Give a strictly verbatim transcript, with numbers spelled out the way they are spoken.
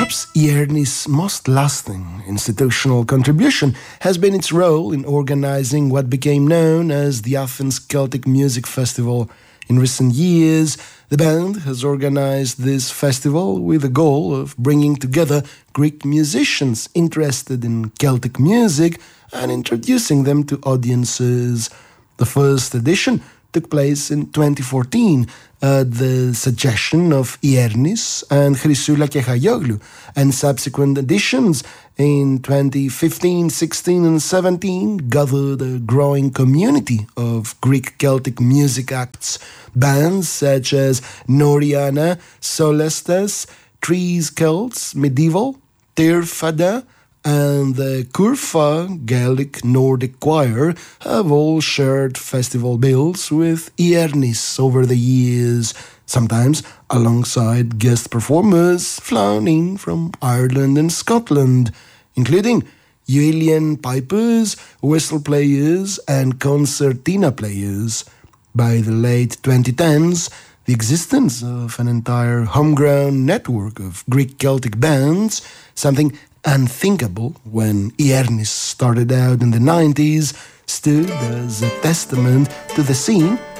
Perhaps Ierni's most lasting institutional contribution has been its role in organizing what became known as the Athens Celtic Music Festival. In recent years, the band has organized this festival with the goal of bringing together Greek musicians interested in Celtic music and introducing them to audiences. The first edition took place in twenty fourteen at the suggestion of Iernis and Chrysoula Kechayoglu, and subsequent editions in twenty fifteen, sixteen and seventeen gathered a growing community of Greek Celtic music acts. Bands such as Noriana, Solestes, Trees Celts, Medieval, Tirfada, and the Kurfa Gaelic Nordic Choir have all shared festival bills with Iernis over the years, sometimes alongside guest performers flown in from Ireland and Scotland, including uilleann pipers, whistle players, and concertina players. By the late twenty tens, the existence of an entire homegrown network of Greek Celtic bands, something unthinkable when Iernis started out in the nineties, stood as a testament to the scene